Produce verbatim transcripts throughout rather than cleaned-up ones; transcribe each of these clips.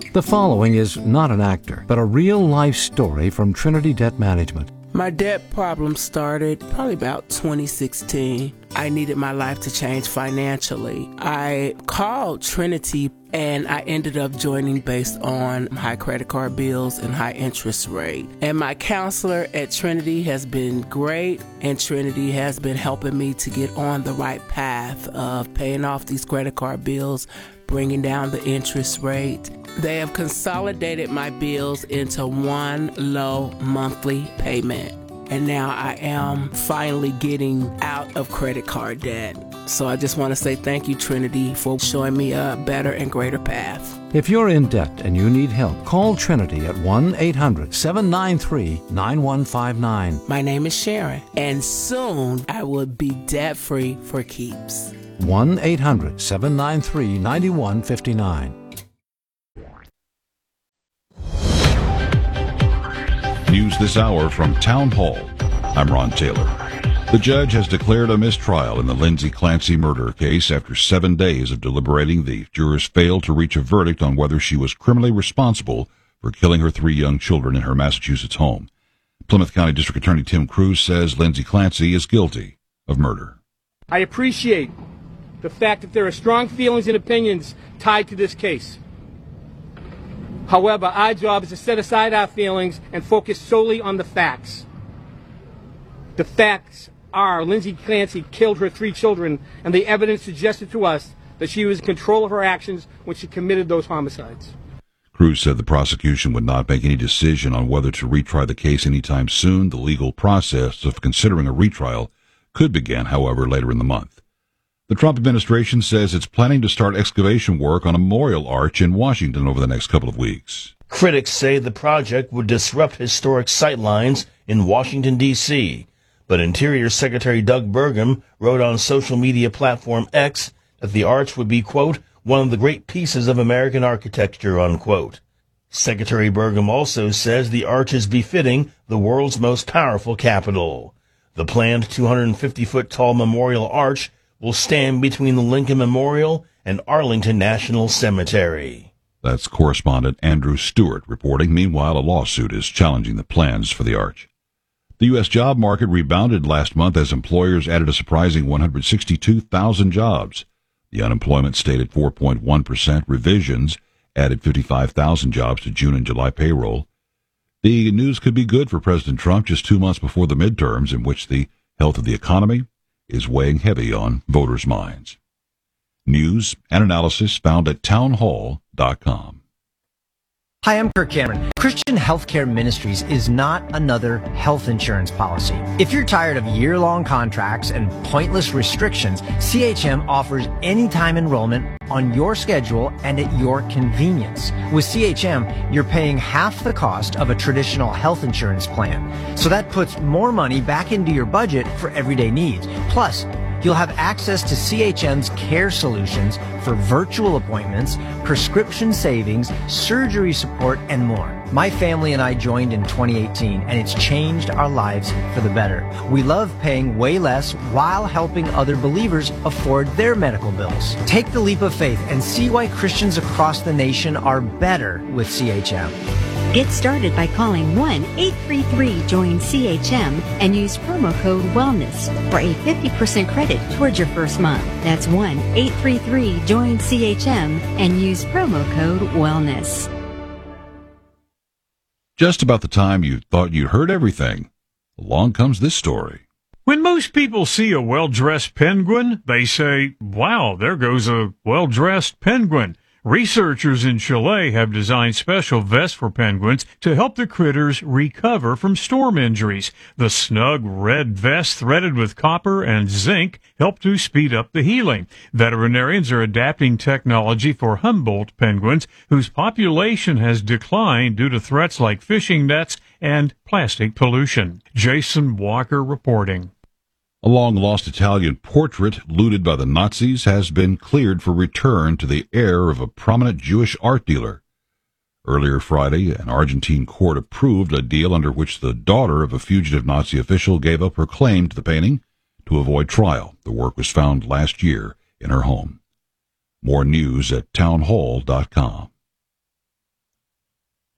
The following is not an actor, but a real-life story from Trinity Debt Management. My debt problem started probably about twenty sixteen. I needed my life to change financially. I called Trinity and I ended up joining based on high credit card bills and high interest rate. And my counselor at Trinity has been great, and Trinity has been helping me to get on the right path of paying off these credit card bills, bringing down the interest rate. They have consolidated my bills into one low monthly payment. And now I am finally getting out of credit card debt. So I just want to say thank you, Trinity, for showing me a better and greater path. If you're in debt and you need help, call Trinity at one eight hundred seven nine three nine one five nine. My name is Sharon, and soon I will be debt-free for keeps. one eight hundred seven nine three nine one five nine. News this hour from Town Hall. I'm Ron Taylor. The judge has declared a mistrial in the Lindsay Clancy murder case after seven days of deliberating. The jurors failed to reach a verdict on whether she was criminally responsible for killing her three young children in her Massachusetts home. Plymouth County District Attorney Tim Cruz says Lindsay Clancy is guilty of murder. I appreciate the fact that there are strong feelings and opinions tied to this case. However, our job is to set aside our feelings and focus solely on the facts. The facts are Lindsay Clancy killed her three children, and the evidence suggested to us that she was in control of her actions when she committed those homicides. Cruz said the prosecution would not make any decision on whether to retry the case anytime soon. The legal process of considering a retrial could begin, however, later in the month. The Trump administration says it's planning to start excavation work on a memorial arch in Washington over the next couple of weeks. Critics say the project would disrupt historic sightlines in Washington, D C, but Interior Secretary Doug Burgum wrote on social media platform X that the arch would be, quote, one of the great pieces of American architecture, unquote. Secretary Burgum also says the arch is befitting the world's most powerful capital. The planned two hundred fifty foot tall memorial arch will stand between the Lincoln Memorial and Arlington National Cemetery. That's correspondent Andrew Stewart reporting. Meanwhile, a lawsuit is challenging the plans for the arch. The U S job market rebounded last month as employers added a surprising one hundred sixty-two thousand jobs. The unemployment stayed at four point one percent. Revisions added fifty-five thousand jobs to June and July payroll. The news could be good for President Trump just two months before the midterms, in which the health of the economy is weighing heavy on voters' minds. News and analysis found at townhall dot com. Hi, I'm Kirk Cameron. Christian Healthcare Ministries is not another health insurance policy. If you're tired of year-long contracts and pointless restrictions, C H M offers anytime enrollment on your schedule and at your convenience. With C H M, you're paying half the cost of a traditional health insurance plan. So that puts more money back into your budget for everyday needs. Plus, you'll have access to C H M's care solutions for virtual appointments, prescription savings, surgery support, and more. My family and I joined in twenty eighteen, and it's changed our lives for the better. We love paying way less while helping other believers afford their medical bills. Take the leap of faith and see why Christians across the nation are better with C H M. Get started by calling one eight three three join C H M and use promo code WELLNESS for a fifty percent credit towards your first month. That's one eight three three join C H M and use promo code WELLNESS. Just about the time you thought you'd heard everything, along comes this story. When most people see a well-dressed penguin, they say, wow, there goes a well-dressed penguin. Researchers in Chile have designed special vests for penguins to help the critters recover from storm injuries. The snug red vest threaded with copper and zinc help to speed up the healing. Veterinarians are adapting technology for Humboldt penguins, whose population has declined due to threats like fishing nets and plastic pollution. Jason Walker reporting. A long-lost Italian portrait looted by the Nazis has been cleared for return to the heir of a prominent Jewish art dealer. Earlier Friday, an Argentine court approved a deal under which the daughter of a fugitive Nazi official gave up her claim to the painting to avoid trial. The work was found last year in her home. More news at townhall dot com.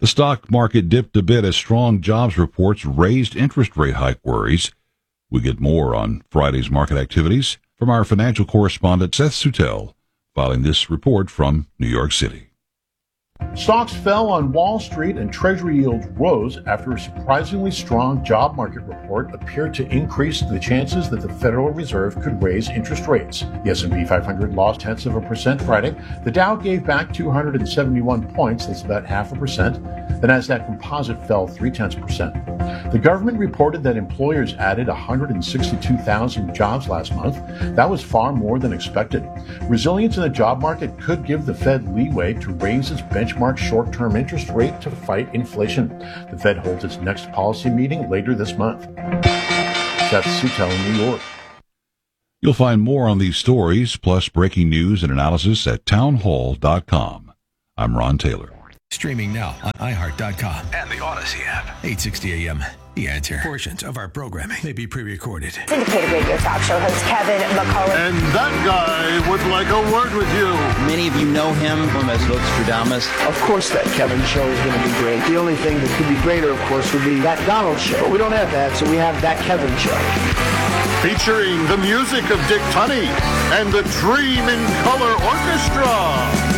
The stock market dipped a bit as strong jobs reports raised interest rate hike worries. We get more on Friday's market activities from our financial correspondent Seth Sutel, filing this report from New York City. Stocks fell on Wall Street and Treasury yields rose after a surprisingly strong job market report appeared to increase the chances that the Federal Reserve could raise interest rates. The S and P five hundred lost tenths of a percent Friday. The Dow gave back two hundred seventy-one points, that's about half a percent. The Nasdaq Composite fell three tenths percent. The government reported that employers added one hundred sixty-two thousand jobs last month. That was far more than expected. Resilience in the job market could give the Fed leeway to raise its benchmark short-term interest rate to fight inflation. The Fed holds its next policy meeting later this month. Seth Sutel in New York. You'll find more on these stories, plus breaking news and analysis at townhall dot com. I'm Ron Taylor. Streaming now on i heart dot com and the Odyssey app. eight sixty a.m. The Answer. Portions of our programming may be pre-recorded. Syndicated radio talk show host Kevin McCullough. And that guy would like a word with you. Many of you know him as Nostradamus. Of course that Kevin show is going to be great. The only thing that could be greater, of course, would be that Donald show. But we don't have that, so we have that Kevin show. Featuring the music of Dick Tunney and the Dream in Color Orchestra.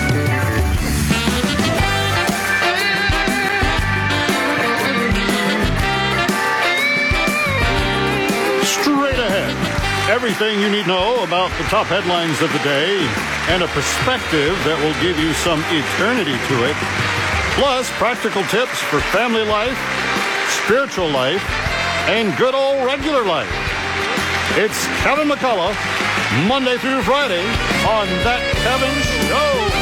Straight ahead, everything you need to know about the top headlines of the day and a perspective that will give you some eternity to it. Plus, practical tips for family life, spiritual life, and good old regular life. It's Kevin McCullough, Monday through Friday on That Kevin Show.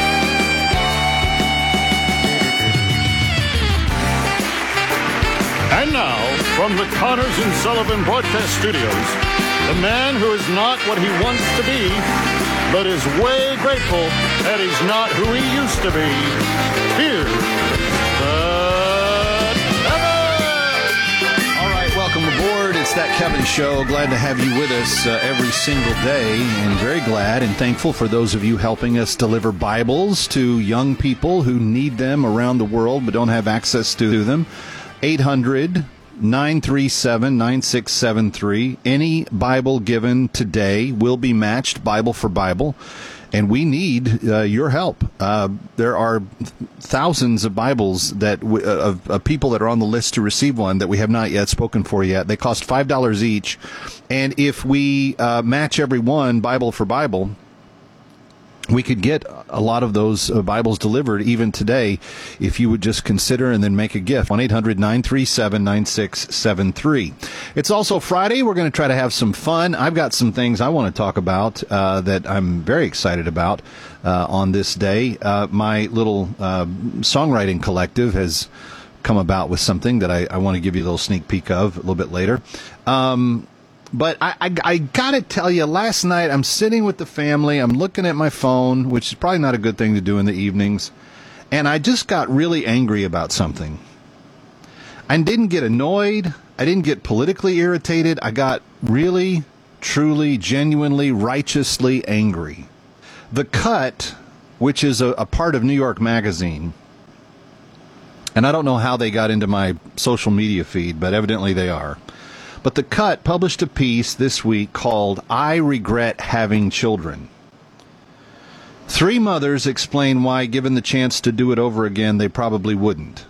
And now, from the Connors and Sullivan Broadcast Studios, the man who is not what he wants to be, but is way grateful that he's not who he used to be. Here's the Kevin! All right, welcome aboard. It's That Kevin Show. Glad to have you with us uh, every single day, and very glad and thankful for those of you helping us deliver Bibles to young people who need them around the world but don't have access to them. eight hundred, nine three seven, nine six seven three. Any Bible given today will be matched Bible for Bible, and we need uh, your help. Uh, there are thousands of Bibles that w- of, of people that are on the list to receive one that we have not yet spoken for yet. They cost five dollars each, and if we uh, match every one Bible for Bible, we could get a lot of those uh, Bibles delivered even today if you would just consider and then make a gift. one eight hundred, nine three seven, nine six seven three. It's also Friday. We're going to try to have some fun. I've got some things I want to talk about uh, that I'm very excited about uh, on this day. Uh, my little uh, songwriting collective has come about with something that I, I want to give you a little sneak peek of a little bit later. Um But I, I, I got to tell you, last night I'm sitting with the family, I'm looking at my phone, which is probably not a good thing to do in the evenings, and I just got really angry about something. I didn't get annoyed, I didn't get politically irritated, I got really, truly, genuinely, righteously angry. The Cut, which is a, a part of New York Magazine, and I don't know how they got into my social media feed, but evidently they are. But The Cut published a piece this week called I Regret Having Children. Three mothers explain why, given the chance to do it over again, they probably wouldn't.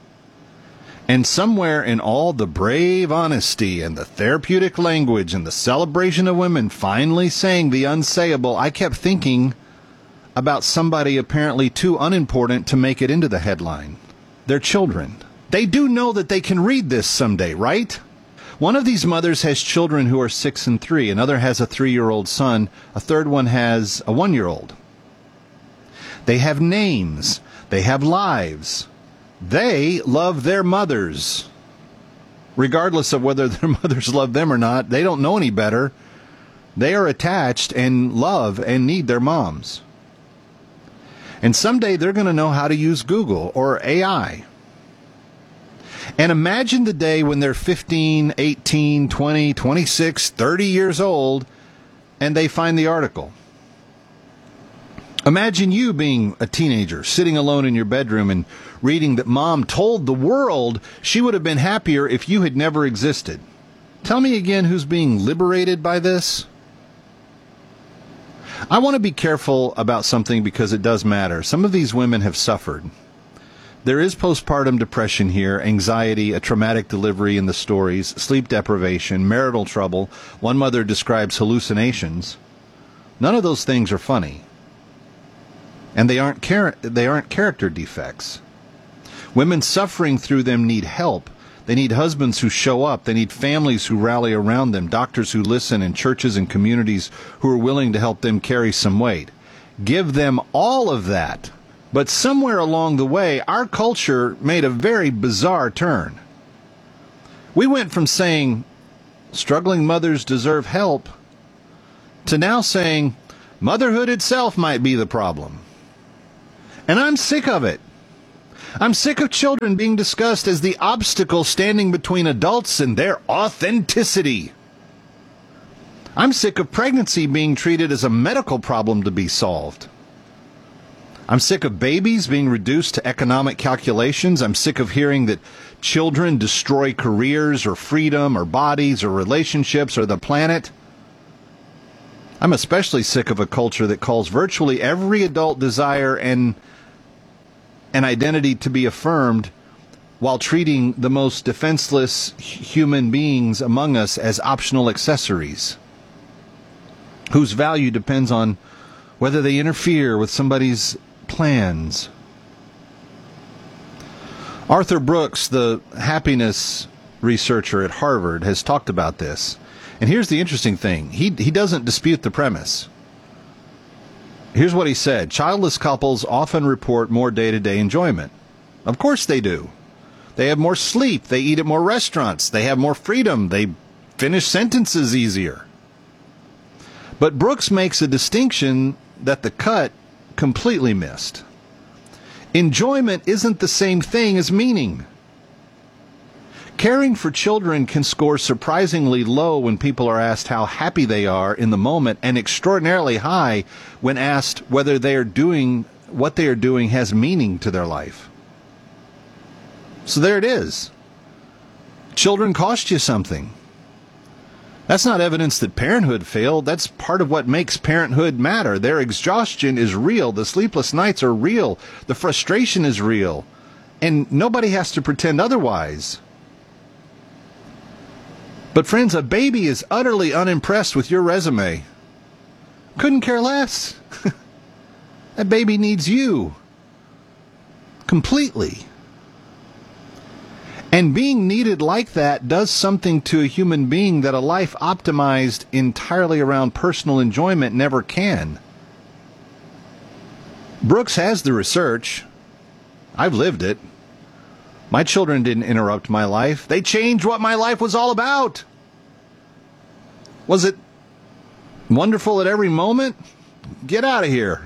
And somewhere in all the brave honesty and the therapeutic language and the celebration of women finally saying the unsayable, I kept thinking about somebody apparently too unimportant to make it into the headline. Their children. They do know that they can read this someday, right? One of these mothers has children who are six and three. Another has a three-year-old son. A third one has a one-year-old. They have names. They have lives. They love their mothers. Regardless of whether their mothers love them or not, they don't know any better. They are attached and love and need their moms. And someday they're going to know how to use Google or A I. And imagine the day when they're fifteen, eighteen, twenty, twenty-six, thirty years old, and they find the article. Imagine you being a teenager, sitting alone in your bedroom and reading that mom told the world she would have been happier if you had never existed. Tell me again who's being liberated by this? I want to be careful about something because it does matter. Some of these women have suffered. There is postpartum depression here, anxiety, a traumatic delivery in the stories, sleep deprivation, marital trouble. One mother describes hallucinations. None of those things are funny. And they aren't char- they aren't character defects. Women suffering through them need help. They need husbands who show up. They need families who rally around them, doctors who listen, and churches and communities who are willing to help them carry some weight. Give them all of that. But somewhere along the way, our culture made a very bizarre turn. We went from saying struggling mothers deserve help to now saying motherhood itself might be the problem. And I'm sick of it. I'm sick of children being discussed as the obstacle standing between adults and their authenticity. I'm sick of pregnancy being treated as a medical problem to be solved. I'm sick of babies being reduced to economic calculations. I'm sick of hearing that children destroy careers or freedom or bodies or relationships or the planet. I'm especially sick of a culture that calls virtually every adult desire and an identity to be affirmed while treating the most defenseless human beings among us as optional accessories, whose value depends on whether they interfere with somebody's plans. Arthur Brooks, the happiness researcher at Harvard, has talked about this. And here's the interesting thing. He he doesn't dispute the premise. Here's what he said. Childless couples often report more day-to-day enjoyment. Of course they do. They have more sleep. They eat at more restaurants. They have more freedom. They finish sentences easier. But Brooks makes a distinction that the cut completely missed. Enjoyment isn't the same thing as meaning. Caring for children can score surprisingly low when people are asked how happy they are in the moment, and extraordinarily high when asked whether they are doing what they are doing has meaning to their life. So there it is. Children cost you something. That's not evidence that parenthood failed. That's part of what makes parenthood matter. Their exhaustion is real. The sleepless nights are real. The frustration is real. And nobody has to pretend otherwise. But friends, a baby is utterly unimpressed with your resume. Couldn't care less. That baby needs you. Completely. And being needed like that does something to a human being that a life optimized entirely around personal enjoyment never can. Brooks has the research. I've lived it. My children didn't interrupt my life. They changed what my life was all about. Was it wonderful at every moment? Get out of here.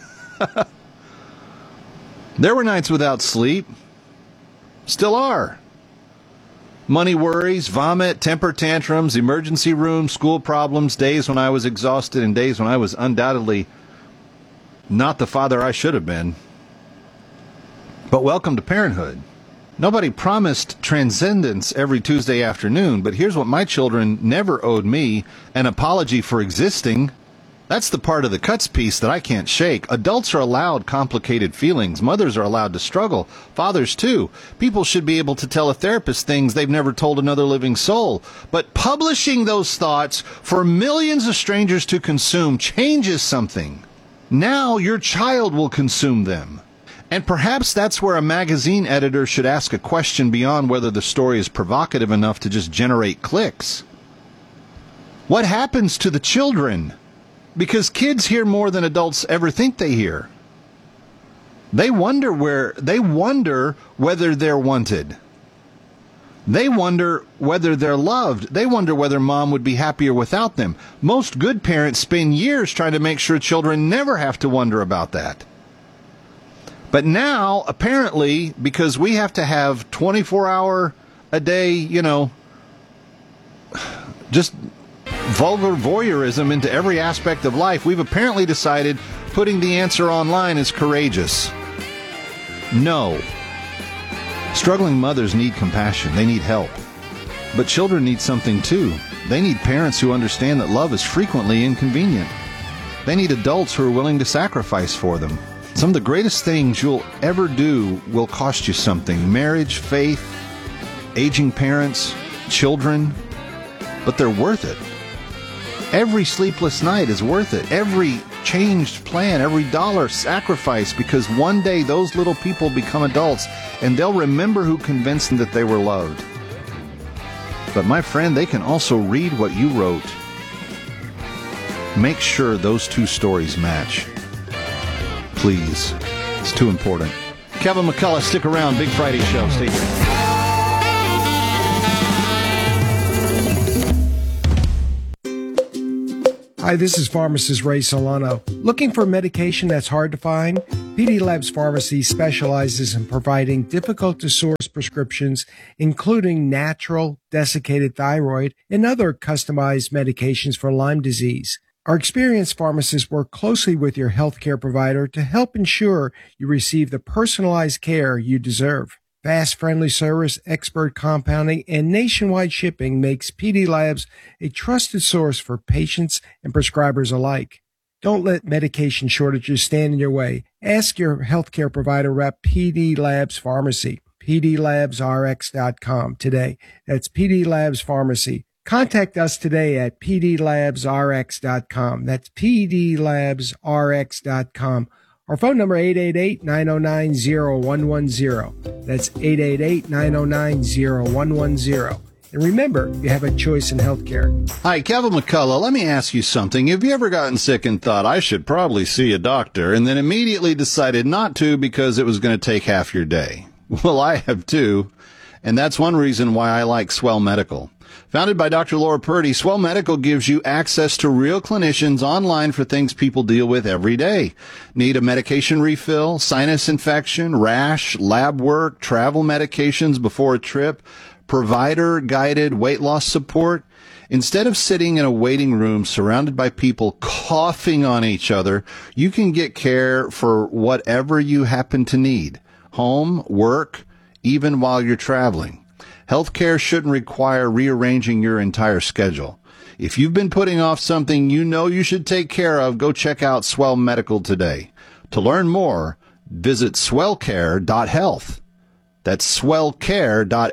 There were nights without sleep. Still are. Money worries, vomit, temper tantrums, emergency room, school problems, days when I was exhausted, and days when I was undoubtedly not the father I should have been. But welcome to parenthood. Nobody promised transcendence every Tuesday afternoon, but here's what my children never owed me: an apology for existing. That's the part of the cuts piece that I can't shake. Adults are allowed complicated feelings. Mothers are allowed to struggle. Fathers, too. People should be able to tell a therapist things they've never told another living soul. But publishing those thoughts for millions of strangers to consume changes something. Now your child will consume them. And perhaps that's where a magazine editor should ask a question beyond whether the story is provocative enough to just generate clicks. What happens to the children? Because kids hear more than adults ever think they hear. They wonder where, they wonder whether they're wanted. They wonder whether they're loved. They wonder whether mom would be happier without them. Most good parents spend years trying to make sure children never have to wonder about that. But now, apparently, because we have to have twenty-four hour a day, you know, just vulgar voyeurism into every aspect of life, we've apparently decided putting the answer online is courageous. No. Struggling mothers need compassion. They need help. But children need something too. They need parents who understand that love is frequently inconvenient. They need adults who are willing to sacrifice for them. Some of the greatest things you'll ever do will cost you something. Marriage, faith, aging parents, children. But they're worth it. Every sleepless night is worth it. Every changed plan, every dollar sacrifice, because one day those little people become adults and they'll remember who convinced them that they were loved. But my friend, they can also read what you wrote. Make sure those two stories match. Please. It's too important. Kevin McCullough, stick around. Big Friday show. Stay tuned. Hi, this is pharmacist Ray Solano. Looking for medication that's hard to find? P D Labs Pharmacy specializes in providing difficult-to-source prescriptions, including natural, desiccated thyroid, and other customized medications for Lyme disease. Our experienced pharmacists work closely with your healthcare provider to help ensure you receive the personalized care you deserve. Fast, friendly service, expert compounding, and nationwide shipping makes P D Labs a trusted source for patients and prescribers alike. Don't let medication shortages stand in your way. Ask your healthcare provider rep P D Labs Pharmacy, P D labs R X dot com today. That's P D Labs Pharmacy. Contact us today at P D labs R X dot com. That's P D labs R X dot com. Our phone number, eight eight eight, nine oh nine, oh one one oh. That's eight eight eight, nine oh nine, oh one one oh. And remember, you have a choice in healthcare. Hi, Kevin McCullough. Let me ask you something. Have you ever gotten sick and thought, I should probably see a doctor, and then immediately decided not to because it was going to take half your day? Well, I have too, and that's one reason why I like Swell Medical. Founded by Doctor Laura Purdy, Swell Medical gives you access to real clinicians online for things people deal with every day. Need a medication refill, sinus infection, rash, lab work, travel medications before a trip, provider-guided weight loss support? Instead of sitting in a waiting room surrounded by people coughing on each other, you can get care for whatever you happen to need. Home, work, even while you're traveling. Healthcare shouldn't require rearranging your entire schedule. If you've been putting off something you know you should take care of, go check out Swell Medical today. To learn more, visit swell care dot health. That's swell care dot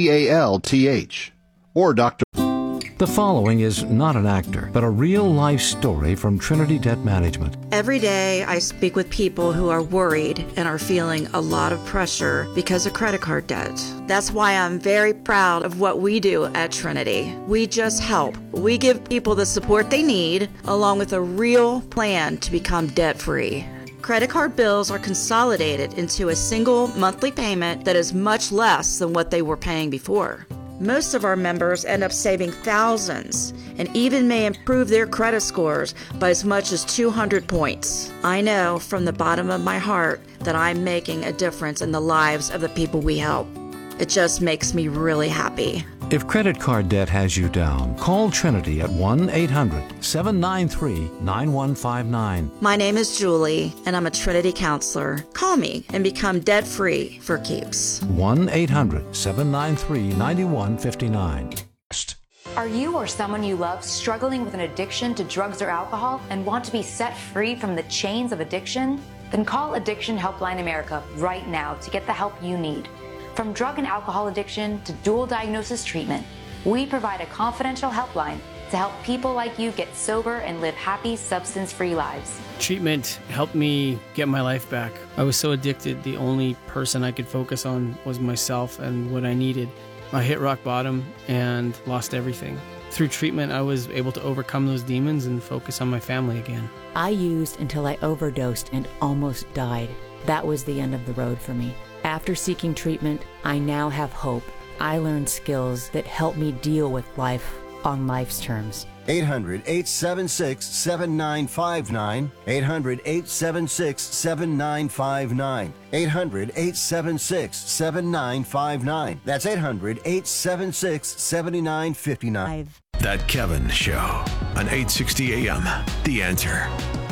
health. Or Doctor The following is not an actor, but a real-life story from Trinity Debt Management. Every day I speak with people who are worried and are feeling a lot of pressure because of credit card debt. That's why I'm very proud of what we do at Trinity. We just help. We give people the support they need, along with a real plan to become debt-free. Credit card bills are consolidated into a single monthly payment that is much less than what they were paying before. Most of our members end up saving thousands and even may improve their credit scores by as much as two hundred points. I know from the bottom of my heart that I'm making a difference in the lives of the people we help. It just makes me really happy. If credit card debt has you down, call Trinity at one eight hundred, seven nine three, nine one five nine. My name is Julie, and I'm a Trinity counselor. Call me and become debt-free for keeps. one eight hundred, seven nine three, nine one five nine. Are you or someone you love struggling with an addiction to drugs or alcohol and want to be set free from the chains of addiction? Then call Addiction Helpline America right now to get the help you need. From drug and alcohol addiction to dual diagnosis treatment, we provide a confidential helpline to help people like you get sober and live happy, substance-free lives. Treatment helped me get my life back. I was so addicted, the only person I could focus on was myself and what I needed. I hit rock bottom and lost everything. Through treatment, I was able to overcome those demons and focus on my family again. I used until I overdosed and almost died. That was the end of the road for me. After seeking treatment, I now have hope. I learned skills that help me deal with life on life's terms. eight hundred, eight seven six, seven nine five nine. eight hundred, eight seven six, seven nine five nine. eight hundred, eight seven six, seven nine five nine. That's eight hundred, eight seven six, seven nine five nine. That Kevin Show on eight sixty A M. The Answer.